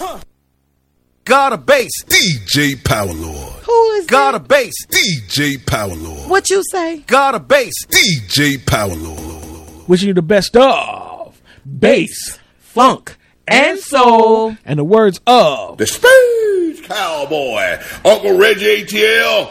God of bass. DJ Power Lord. Who is God that? of bass. DJ Power Lord. What you say? God of bass. DJ Power Lord. Wishing you the best of bass, Funk and soul. and the words of The Space Cowboy, Uncle Reggie ATL,